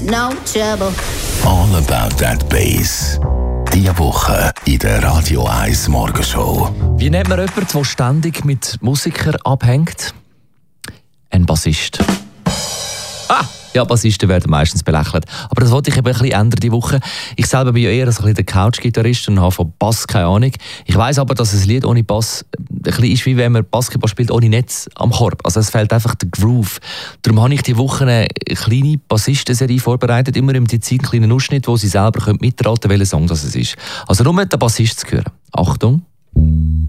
no trouble. All About That Bass. Diese Woche in der Radio 1 Morgenshow. Wie nennt man jemanden, der ständig mit Musikern abhängt? Ein Bassist. Ja, Bassisten werden meistens belächelt. Aber das wollte ich eben ein bisschen ändern diese Woche. Ich selber bin ja eher so ein bisschen der Couch-Gitarrist und habe von Bass keine Ahnung. Ich weiss aber, dass ein Lied ohne Bass ein bisschen ist, wie wenn man Basketball spielt ohne Netz am Korb. Also es fehlt einfach der Groove. Darum habe ich diese Woche eine kleine Bassistenserie vorbereitet, immer im Zeit einen kleinen Ausschnitt, wo Sie selber mitraten können, welcher Song das ist. Also nur den Bassist zu hören. Achtung!